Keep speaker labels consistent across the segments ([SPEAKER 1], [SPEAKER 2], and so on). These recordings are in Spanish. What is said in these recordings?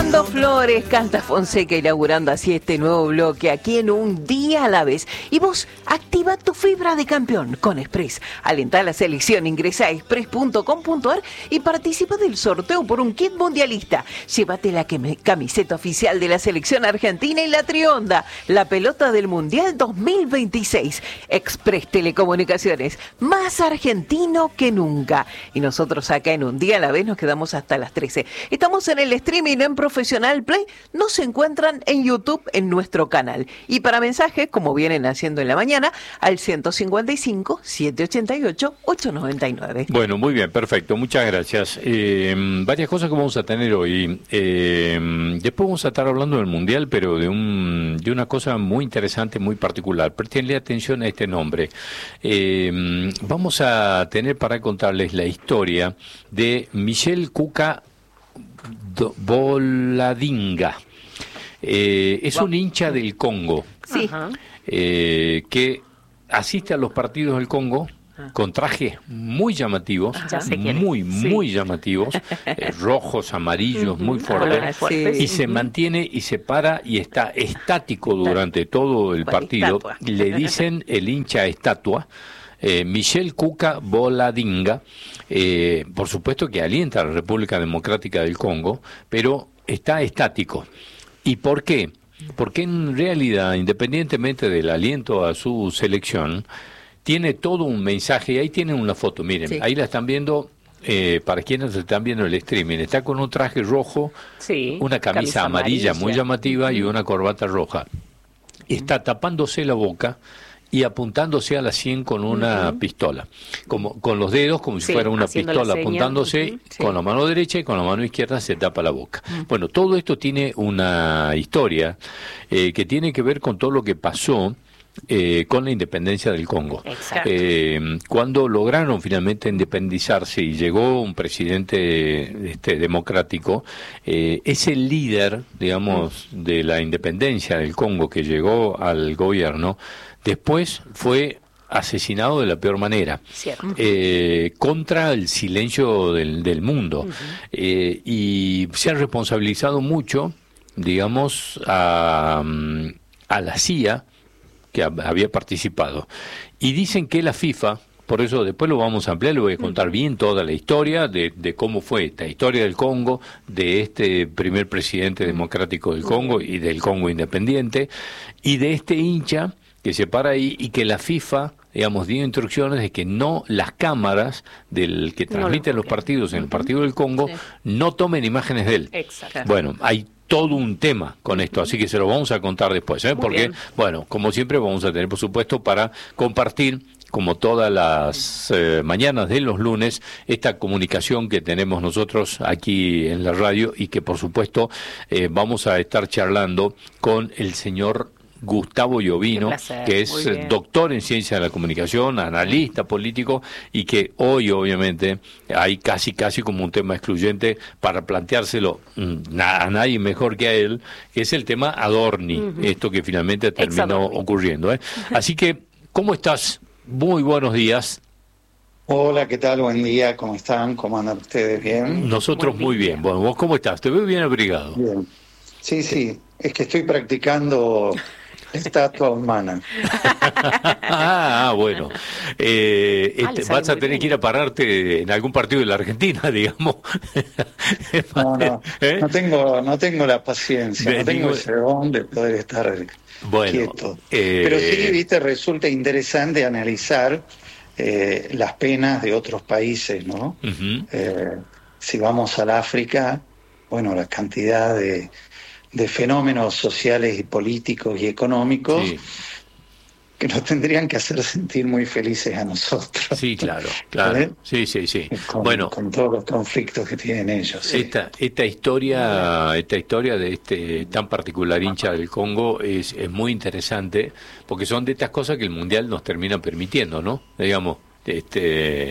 [SPEAKER 1] Fernando Flores, canta Fonseca, inaugurando así este nuevo bloque aquí en Un Día a la Vez. Y vos, activa tu fibra de campeón con Express. Alentá la selección, ingresa a express.com.ar y participa del sorteo por un kit mundialista. Llévate la camiseta oficial de la selección argentina y la trionda, la pelota del Mundial 2026. Express Telecomunicaciones, más argentino que nunca. Y nosotros acá en Un Día a la Vez nos quedamos hasta las 13. Estamos en el streaming en Profesional Play, nos encuentran en YouTube en nuestro canal. Y para mensajes, como vienen haciendo en la mañana, al 155-788-899.
[SPEAKER 2] Bueno, muy bien, perfecto, muchas gracias. Varias cosas que vamos a tener hoy. Después vamos a estar hablando del Mundial, pero de una cosa muy interesante, muy particular. Prestenle atención a este nombre. Vamos a tener para contarles la historia de Michel Cuca Boladinga. Es un hincha del Congo,
[SPEAKER 1] Sí.
[SPEAKER 2] que asiste a los partidos del Congo con trajes muy llamativos, muy llamativos, rojos, amarillos, muy fuertes, y se mantiene y se para y está estático durante todo el partido. Le dicen el hincha estatua. Michel Cuca Boladinga, por supuesto que alienta a la República Democrática del Congo, pero está estático. ¿Y por qué? Porque en realidad, independientemente del aliento a su selección, tiene todo un mensaje, y ahí tienen una foto, miren, ahí la están viendo. Para quienes están viendo el streaming, está con un traje rojo, una camisa amarilla muy llamativa y una corbata roja. Está tapándose la boca y apuntándose a la 100 con una pistola, como con los dedos, como si fuera una pistola, apuntándose con la mano derecha y con la mano izquierda se tapa la boca. Bueno, todo esto tiene una historia que tiene que ver con todo lo que pasó con la independencia del Congo. Cuando lograron finalmente independizarse y llegó un presidente democrático, ese líder, digamos, de la independencia del Congo que llegó al gobierno, después fue asesinado de la peor manera, contra el silencio del mundo. Y se han responsabilizado mucho, digamos, a la CIA, que había participado. Y dicen que la FIFA, por eso después lo vamos a ampliar, le voy a contar bien toda la historia de cómo fue esta historia del Congo, de este primer presidente democrático del Congo y del Congo independiente, y de este hincha que se para ahí y que la FIFA, digamos, dio instrucciones de que no las cámaras del que transmiten los partidos en el partido del Congo no tomen imágenes de él. Bueno, hay todo un tema con esto, así que se lo vamos a contar después, porque, bueno, como siempre vamos a tener, por supuesto, para compartir, como todas las mañanas de los lunes, esta comunicación que tenemos nosotros aquí en la radio y que, por supuesto, vamos a estar charlando con el señor Gustavo Llovino, que es doctor en ciencia de la comunicación, analista político, y que hoy obviamente hay casi como un tema excluyente para planteárselo a nadie mejor que a él, que es el tema Adorni, esto que finalmente terminó ocurriendo. Así que, ¿cómo estás? Muy buenos días.
[SPEAKER 3] Hola, ¿qué tal? Buen día, ¿cómo están? ¿Cómo andan ustedes? ¿Bien?
[SPEAKER 2] Nosotros muy bien. Bueno, ¿vos cómo estás? Te veo bien abrigado.
[SPEAKER 3] Bien. Sí, es que estoy practicando estatua humana.
[SPEAKER 2] Bueno. Vas a tener que ir a pararte en algún partido de la Argentina, digamos.
[SPEAKER 3] No tengo la paciencia, no tengo ese don de poder estar quieto. Pero sí, viste, resulta interesante analizar las penas de otros países, ¿no? Si vamos al África, bueno, la cantidad de fenómenos sociales y políticos y económicos que nos tendrían que hacer sentir muy felices a nosotros.
[SPEAKER 2] Sí, claro. Sí.
[SPEAKER 3] Con todos los conflictos que tienen ellos.
[SPEAKER 2] Esta historia de este tan particular hincha del Congo es muy interesante, porque son de estas cosas que el Mundial nos termina permitiendo, ¿no? Digamos,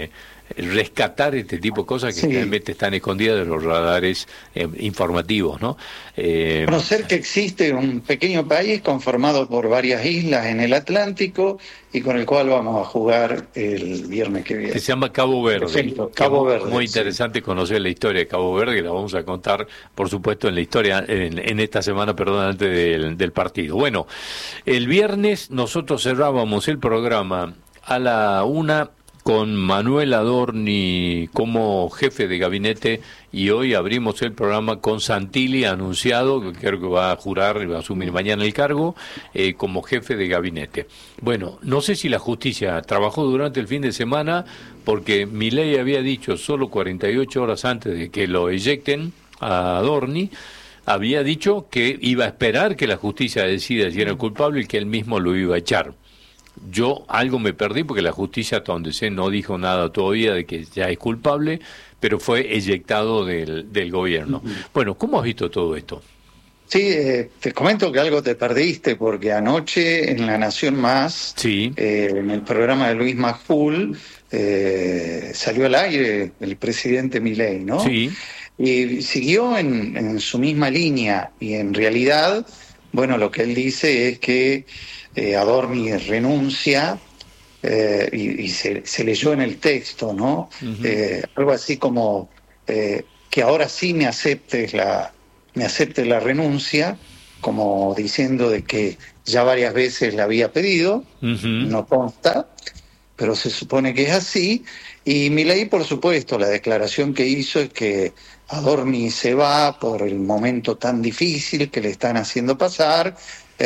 [SPEAKER 2] rescatar este tipo de cosas que realmente están escondidas de los radares informativos, ¿no?
[SPEAKER 3] Conocer que existe un pequeño país conformado por varias islas en el Atlántico y con el cual vamos a jugar el viernes que viene.
[SPEAKER 2] Que se llama Cabo Verde.
[SPEAKER 3] Perfecto, Cabo Verde.
[SPEAKER 2] Muy interesante conocer la historia de Cabo Verde, que la vamos a contar, por supuesto, en la historia, en esta semana, perdón, antes del partido. Bueno, el viernes nosotros cerrábamos el programa a la 1:00 con Manuel Adorni como jefe de gabinete, y hoy abrimos el programa con Santilli, anunciado, que creo que va a jurar y va a asumir mañana el cargo, como jefe de gabinete. Bueno, no sé si la justicia trabajó durante el fin de semana, porque Milei había dicho solo 48 horas antes de que lo eyecten a Adorni, había dicho que iba a esperar que la justicia decida si era culpable y que él mismo lo iba a echar. Yo algo me perdí porque la justicia, hasta donde sé, no dijo nada todavía de que ya es culpable, pero fue eyectado del gobierno. Bueno, ¿cómo has visto todo esto?
[SPEAKER 3] Sí, te comento que algo te perdiste, porque anoche en La Nación Más, en el programa de Luis Majul, salió al aire el presidente Milei, ¿no?
[SPEAKER 2] Sí.
[SPEAKER 3] Y siguió en su misma línea, y en realidad, bueno, lo que él dice es que Adorni renuncia, y se leyó en el texto, ¿no? Algo así como que ahora sí me acepte la renuncia, como diciendo de que ya varias veces la había pedido, no consta, pero se supone que es así. Y Milei, por supuesto, la declaración que hizo es que Adorni se va por el momento tan difícil que le están haciendo pasar,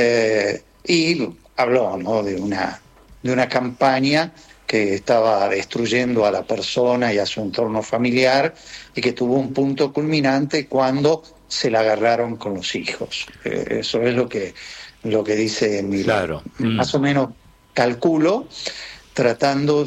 [SPEAKER 3] y habló, ¿no?, de una campaña que estaba destruyendo a la persona y a su entorno familiar, y que tuvo un punto culminante cuando se la agarraron con los hijos. Eso es lo que dice Milei.
[SPEAKER 2] Claro.
[SPEAKER 3] Más o menos calculo, tratando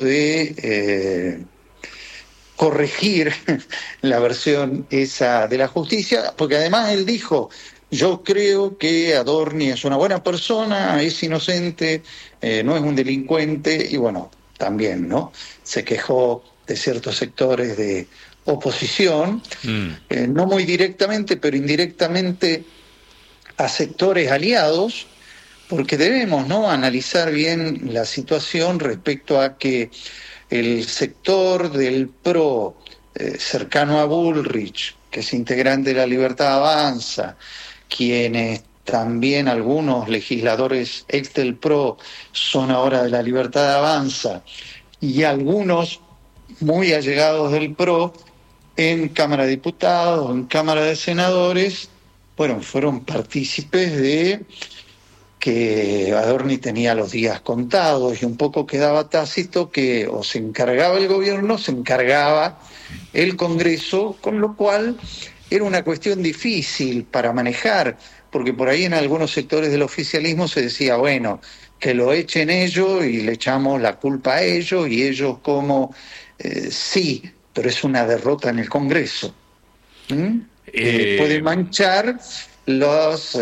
[SPEAKER 3] de corregir la versión esa de la justicia, porque además él dijo: yo creo que Adorni es una buena persona, es inocente, no es un delincuente. Y bueno, también, ¿no?, se quejó de ciertos sectores de oposición, no muy directamente, pero indirectamente a sectores aliados, porque debemos, ¿no?, analizar bien la situación respecto a que el sector del PRO, cercano a Bullrich, que es integrante de La Libertad Avanza, quienes también algunos legisladores ex del PRO son ahora de La Libertad Avanza, y algunos muy allegados del PRO en Cámara de Diputados, en Cámara de Senadores, bueno, fueron partícipes de que Adorni tenía los días contados, y un poco quedaba tácito que o se encargaba el gobierno, se encargaba el Congreso, con lo cual era una cuestión difícil para manejar, porque por ahí en algunos sectores del oficialismo se decía, bueno, que lo echen ellos y le echamos la culpa a ellos, y ellos como, sí, pero es una derrota en el Congreso. Puede manchar los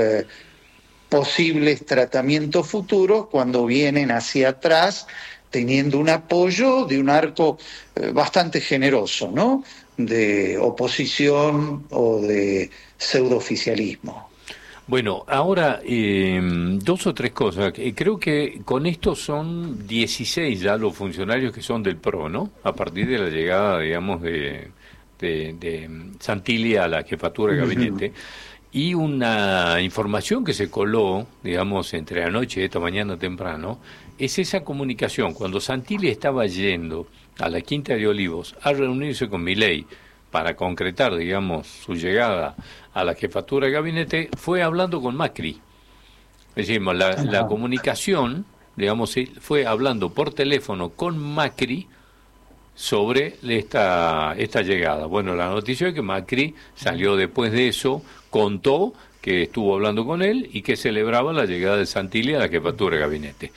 [SPEAKER 3] posibles tratamientos futuros cuando vienen hacia atrás, teniendo un apoyo de un arco bastante generoso, ¿no?, de oposición o de pseudooficialismo.
[SPEAKER 2] Bueno, ahora dos o tres cosas. Creo que con esto son 16 ya los funcionarios que son del PRO, ¿no? A partir de la llegada, digamos, de Santilli a la jefatura de gabinete. Y una información que se coló, digamos, entre anoche y esta mañana temprano, es esa comunicación. Cuando Santilli estaba yendo a la Quinta de Olivos a reunirse con Milei para concretar, digamos, su llegada a la jefatura de gabinete, fue hablando con Macri. Es decir, la comunicación, digamos, fue hablando por teléfono con Macri sobre esta llegada. Bueno, la noticia es que Macri salió después de eso, contó que estuvo hablando con él y que celebraba la llegada de Santilli a la jefatura de gabinete.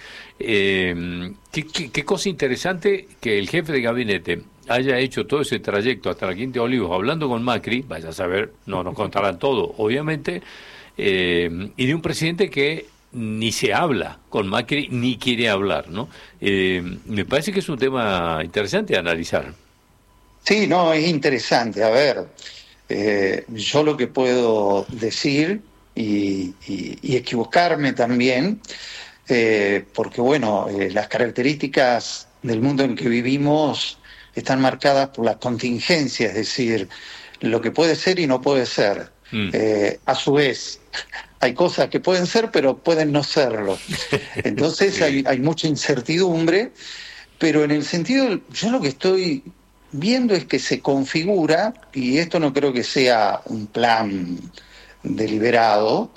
[SPEAKER 2] Qué cosa interesante que el jefe de gabinete haya hecho todo ese trayecto hasta la Quinta de Olivos hablando con Macri, vaya a saber, no nos contarán todo, obviamente, y de un presidente que ni se habla con Macri, ni quiere hablar, ¿no? Me parece que es un tema interesante de analizar.
[SPEAKER 3] Sí, no, es interesante. A ver, yo lo que puedo decir y equivocarme también, porque bueno, las características del mundo en que vivimos están marcadas por la contingencia, es decir, lo que puede ser y no puede ser. A su vez, hay cosas que pueden ser, pero pueden no serlo. Entonces sí. hay mucha incertidumbre, pero en el sentido, yo lo que estoy viendo es que se configura, y esto no creo que sea un plan deliberado,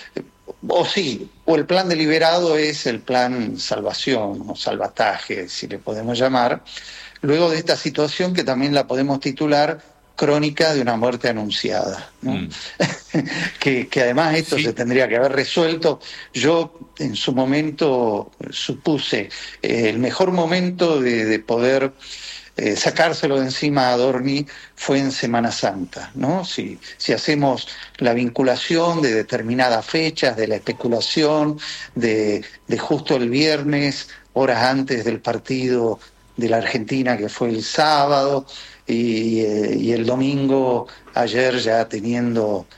[SPEAKER 3] o el plan deliberado es el plan salvación o salvataje, si le podemos llamar, luego de esta situación que también la podemos titular crónica de una muerte anunciada, ¿no? que además esto sí. Se tendría que haber resuelto. Yo en su momento supuse el mejor momento de poder sacárselo de encima a Adorni fue en Semana Santa, ¿no? Si hacemos la vinculación de determinadas fechas, de la especulación, de justo el viernes, horas antes del partido de la Argentina que fue el sábado, y el domingo, ayer ya teniendo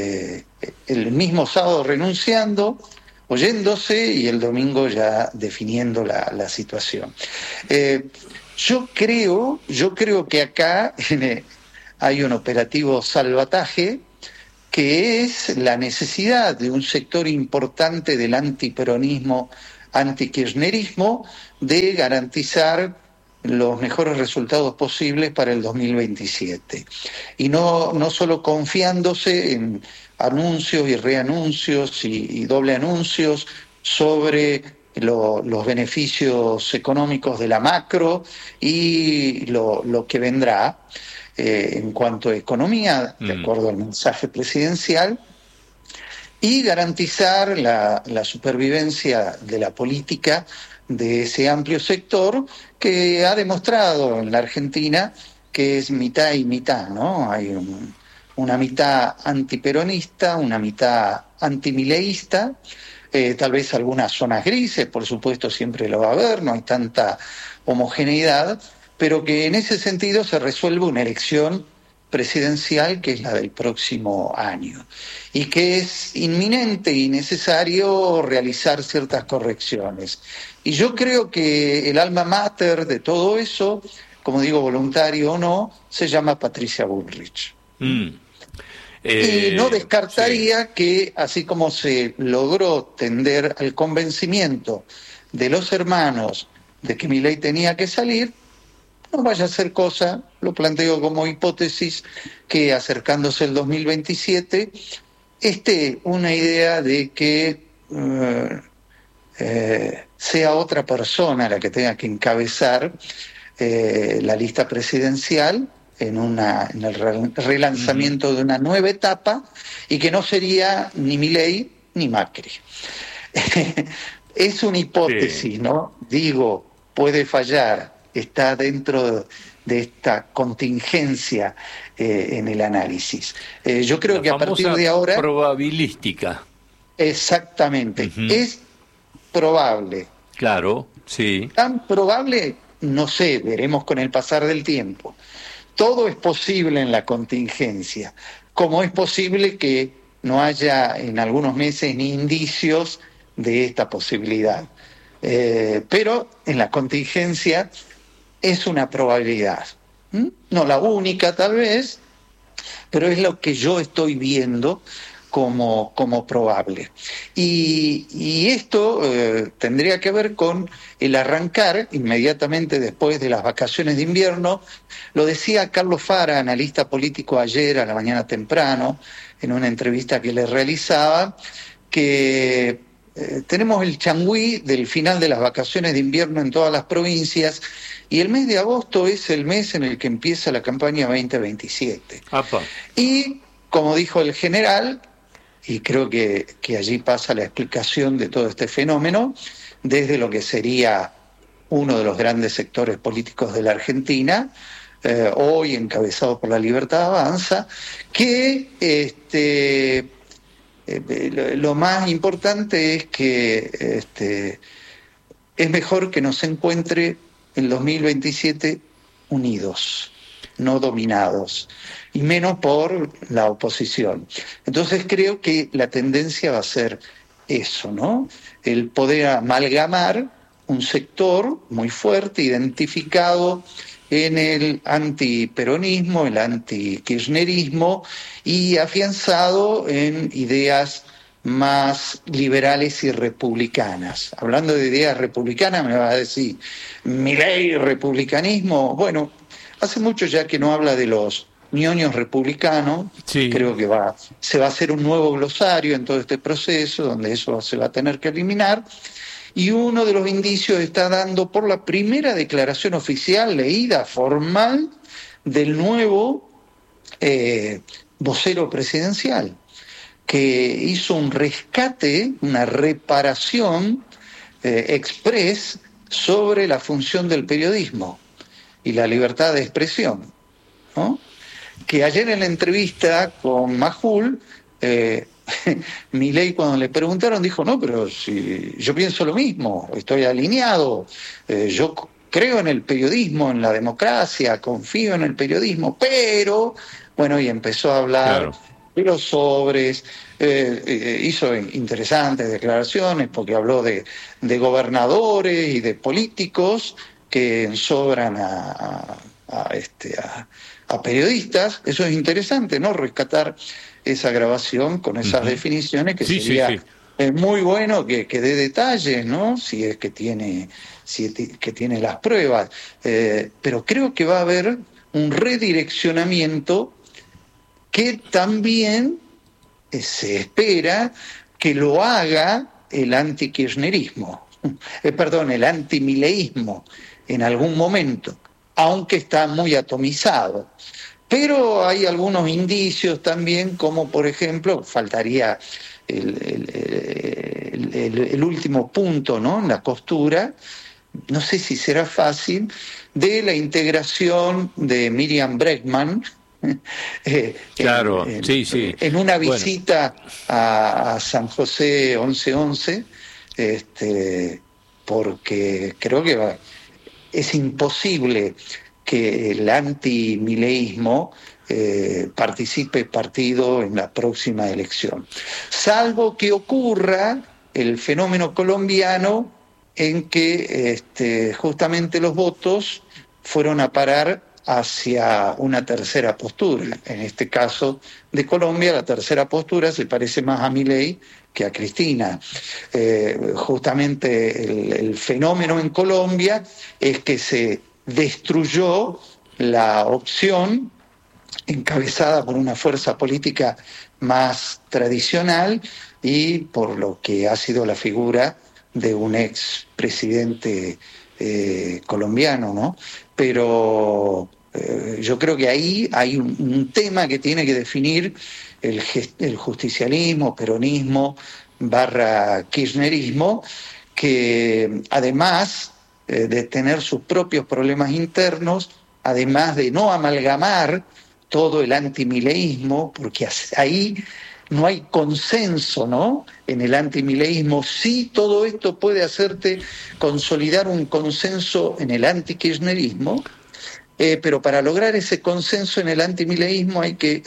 [SPEAKER 3] el mismo sábado renunciando, oyéndose, y el domingo ya definiendo la situación. Yo creo que acá hay un operativo salvataje que es la necesidad de un sector importante del antiperonismo, antikirchnerismo, de garantizar los mejores resultados posibles para el 2027. Y no solo confiándose en anuncios y reanuncios y doble anuncios sobre los beneficios económicos de la macro y lo que vendrá en cuanto a economía, de acuerdo al mensaje presidencial, y garantizar la supervivencia de la política de ese amplio sector que ha demostrado en la Argentina que es mitad y mitad, ¿no? Hay una mitad antiperonista, una mitad antimileísta, tal vez algunas zonas grises, por supuesto siempre lo va a haber, no hay tanta homogeneidad, pero que en ese sentido se resuelve una elección presidencial que es la del próximo año y que es inminente y necesario realizar ciertas correcciones. Y yo creo que el alma mater de todo eso, como digo, voluntario o no, se llama Patricia Bullrich. Y no descartaría que, así como se logró tender al convencimiento de los hermanos de que Milei tenía que salir, no vaya a ser cosa, lo planteo como hipótesis, que acercándose el 2027 esté una idea de que sea otra persona la que tenga que encabezar la lista presidencial en el relanzamiento de una nueva etapa, y que no sería ni Milei ni Macri. Es una hipótesis, sí. ¿No? Digo, puede fallar, está dentro de esta contingencia en el análisis. Yo creo que a partir de ahora...
[SPEAKER 2] probabilística.
[SPEAKER 3] Exactamente. Es probable.
[SPEAKER 2] Claro, sí.
[SPEAKER 3] Tan probable, no sé, veremos con el pasar del tiempo. Todo es posible en la contingencia, como es posible que no haya en algunos meses ni indicios de esta posibilidad. Pero en la contingencia es una probabilidad. No la única tal vez, pero es lo que yo estoy viendo como probable. Y esto tendría que ver con el arrancar inmediatamente después de las vacaciones de invierno. Lo decía Carlos Fara, analista político, ayer a la mañana temprano, en una entrevista que le realizaba, que tenemos el changüí del final de las vacaciones de invierno en todas las provincias, y el mes de agosto es el mes en el que empieza la campaña 2027. Apa. Y, como dijo el general, y creo que allí pasa la explicación de todo este fenómeno, desde lo que sería uno de los grandes sectores políticos de la Argentina, hoy encabezado por La Libertad Avanza, que lo más importante es que es mejor que nos encuentre en 2027 unidos, no dominados, y menos por la oposición. Entonces creo que la tendencia va a ser eso, ¿no? El poder amalgamar un sector muy fuerte, identificado en el antiperonismo, el antikirchnerismo, y afianzado en ideas más liberales y republicanas. Hablando de ideas republicanas, me va a decir, Milei, republicanismo. Bueno, hace mucho ya que no habla de los ñoños republicanos. Sí. Creo que se va a hacer un nuevo glosario en todo este proceso, donde eso se va a tener que eliminar. Y uno de los indicios está dando por la primera declaración oficial, leída, formal, del nuevo vocero presidencial, que hizo un rescate, una reparación express sobre la función del periodismo y la libertad de expresión, ¿no? Que ayer en la entrevista con Majul, Milei, cuando le preguntaron, dijo, no, pero si yo pienso lo mismo, estoy alineado, yo creo en el periodismo, en la democracia, confío en el periodismo, pero, bueno, y empezó a hablar... Claro. De los sobres, hizo interesantes declaraciones porque habló de gobernadores y de políticos que sobran a periodistas. Eso es interesante, ¿no? Rescatar esa grabación con esas definiciones, que sería muy bueno que dé detalles, ¿no? Si es que tiene las pruebas. Pero creo que va a haber un redireccionamiento que también se espera que lo haga el antikirchnerismo, el antimileísmo en algún momento, aunque está muy atomizado. Pero hay algunos indicios también, como por ejemplo, faltaría el último punto, ¿no?, en la costura, no sé si será fácil, de la integración de Miriam Bregman,
[SPEAKER 2] claro,
[SPEAKER 3] en una visita a San José 1111, porque creo que es imposible que el antimileísmo participe partido en la próxima elección, salvo que ocurra el fenómeno colombiano en que justamente los votos fueron a parar hacia una tercera postura. En este caso de Colombia, la tercera postura se parece más a Milei que a Cristina. Justamente el fenómeno en Colombia es que se destruyó la opción encabezada por una fuerza política más tradicional y por lo que ha sido la figura de un ex presidente colombiano, ¿no? Pero yo creo que ahí hay un tema que tiene que definir el justicialismo, peronismo / kirchnerismo, que además de tener sus propios problemas internos, además de no amalgamar todo el antimileísmo, porque ahí no hay consenso, ¿no?, en el antimileísmo. Sí, todo esto puede hacerte consolidar un consenso en el antikirchnerismo, pero para lograr ese consenso en el antimileísmo hay que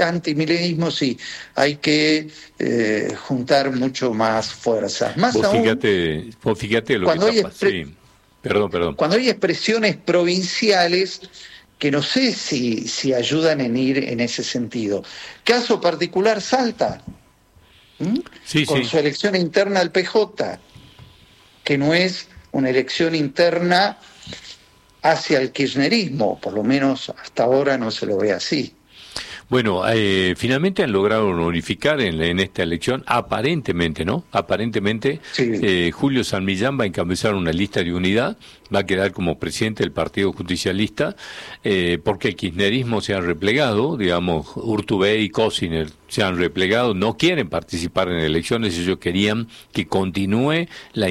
[SPEAKER 3] juntar mucho más fuerzas. Más
[SPEAKER 2] vos
[SPEAKER 3] aún,
[SPEAKER 2] fíjate lo
[SPEAKER 3] cuando
[SPEAKER 2] que está pasando. Perdón.
[SPEAKER 3] Cuando hay expresiones provinciales que no sé si ayudan en ir en ese sentido. Caso particular, Salta, con su elección interna al PJ, que no es una elección interna hacia el kirchnerismo, por lo menos hasta ahora no se lo ve así.
[SPEAKER 2] Bueno, finalmente han logrado unificar en esta elección, aparentemente, ¿no? Aparentemente, sí. Julio San Millán va a encabezar una lista de unidad, va a quedar como presidente del Partido Justicialista, porque el kirchnerismo se ha replegado, digamos, Urtubey y Cosiner se han replegado, no quieren participar en elecciones, ellos querían que continúe la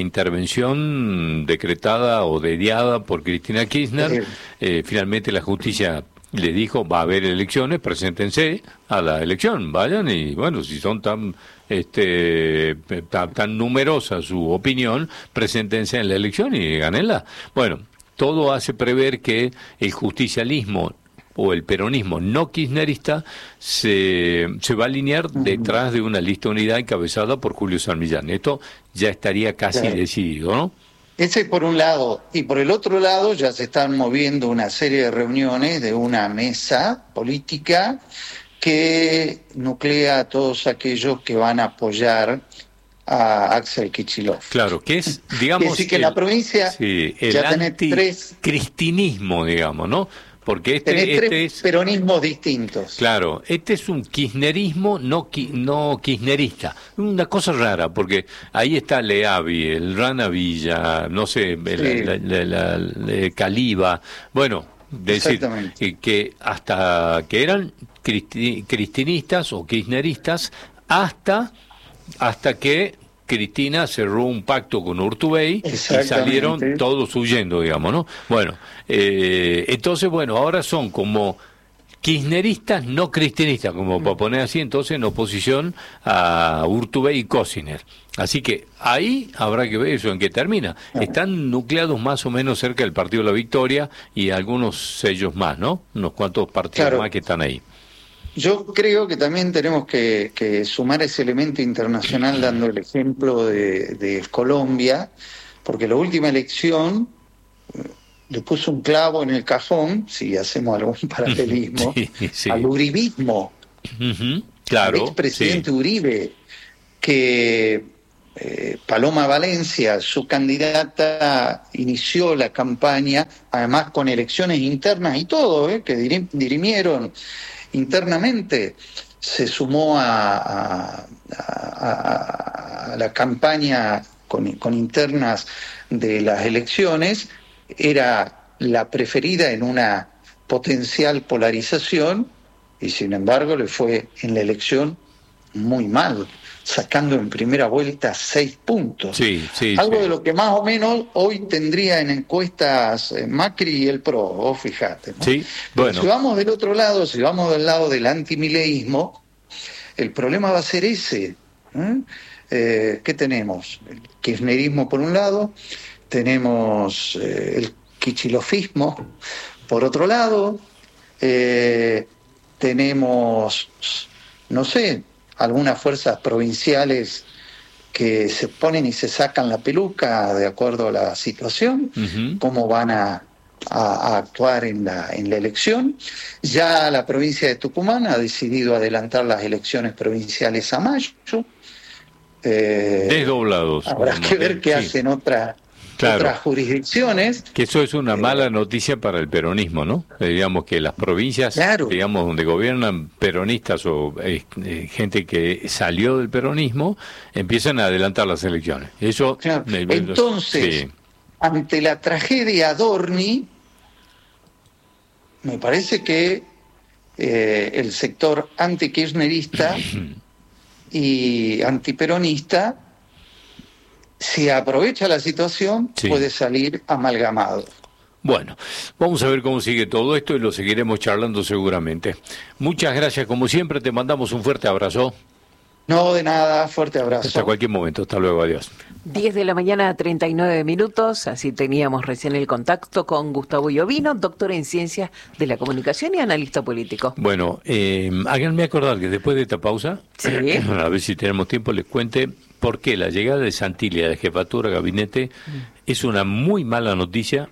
[SPEAKER 2] intervención decretada o dediada por Cristina Kirchner. Finalmente la justicia le dijo, va a haber elecciones, preséntense a la elección, vayan y bueno, si son tan numerosa su opinión, preséntense en la elección y gánenla. Bueno, todo hace prever que el justicialismo o el peronismo no kirchnerista se va a alinear detrás de una lista unidad encabezada por Julio San Millán. Esto ya estaría casi decidido, ¿no?
[SPEAKER 3] Ese por un lado. Y por el otro lado ya se están moviendo una serie de reuniones de una mesa política que nuclea a todos aquellos que van a apoyar a Axel Kicillof.
[SPEAKER 2] Claro, que es, digamos...
[SPEAKER 3] Es decir, que en la provincia
[SPEAKER 2] el anticristinismo, digamos, ¿no? Porque
[SPEAKER 3] tres peronismos distintos.
[SPEAKER 2] Claro, este es un kirchnerismo no kirchnerista. Una cosa rara, porque ahí está Leavi, el Rana Villa, no sé, la Caliba, bueno, decir que hasta que eran cristinistas o kirchneristas hasta que Cristina cerró un pacto con Urtubey y salieron todos huyendo, digamos, ¿no? Bueno, entonces, bueno, ahora son como kirchneristas no cristinistas, como para poner así, entonces en oposición a Urtubey y Cosiner. Así que ahí habrá que ver eso, en qué termina. Están nucleados más o menos cerca del Partido de la Victoria y algunos sellos más, ¿no? Unos cuantos partidos más que están ahí.
[SPEAKER 3] Yo creo que también tenemos que sumar ese elemento internacional dando el ejemplo de Colombia, porque la última elección le puso un clavo en el cajón, si hacemos algún paralelismo, al uribismo,
[SPEAKER 2] claro,
[SPEAKER 3] al expresidente Uribe, que Paloma Valencia, su candidata, inició la campaña, además con elecciones internas y todo, que dirimieron internamente, se sumó a la campaña con internas de las elecciones, era la preferida en una potencial polarización y sin embargo le fue en la elección muy mal, sacando en primera vuelta 6 puntos. Algo de lo que más o menos hoy tendría en encuestas Macri y el PRO, vos fijate, ¿no?
[SPEAKER 2] Bueno.
[SPEAKER 3] Si vamos del otro lado, si vamos del lado del antimileísmo, el problema va a ser ese. ¿Qué tenemos? El kirchnerismo por un lado, tenemos el kichilofismo por otro lado, tenemos, no sé, algunas fuerzas provinciales que se ponen y se sacan la peluca de acuerdo a la situación, cómo van a actuar en la elección. Ya la provincia de Tucumán ha decidido adelantar las elecciones provinciales a mayo.
[SPEAKER 2] Desdoblados.
[SPEAKER 3] Habrá que ver qué hacen otras jurisdicciones.
[SPEAKER 2] Que eso es una mala noticia para el peronismo, ¿no? Digamos que las provincias, digamos, donde gobiernan peronistas o gente que salió del peronismo, empiezan a adelantar las elecciones. Eso.
[SPEAKER 3] Entonces, ante la tragedia Adorni, me parece que el sector antikirchnerista y antiperonista, si aprovecha la situación, puede salir amalgamado.
[SPEAKER 2] Bueno, vamos a ver cómo sigue todo esto y lo seguiremos charlando seguramente. Muchas gracias, como siempre, te mandamos un fuerte abrazo.
[SPEAKER 3] No, de nada, fuerte abrazo.
[SPEAKER 2] Hasta cualquier momento, hasta luego, adiós.
[SPEAKER 1] 10 de la mañana, 39 minutos, así teníamos recién el contacto con Gustavo Iovino, doctor en Ciencias de la Comunicación y analista político.
[SPEAKER 2] Bueno, háganme acordar que después de esta pausa, a ver si tenemos tiempo, les cuente por qué la llegada de Santilli a la jefatura de gabinete es una muy mala noticia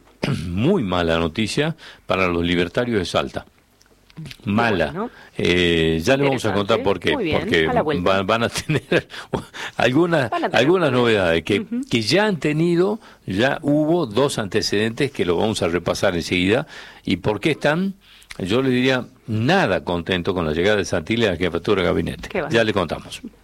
[SPEAKER 2] para los libertarios de Salta. Mala. Bueno, ya le vamos a contar por qué. Porque van a tener algunas novedades que ya han tenido, ya hubo 2 antecedentes que lo vamos a repasar enseguida. ¿Y por qué están? Yo le diría nada contento con la llegada de Santilli a la jefatura de gabinete. Ya le contamos.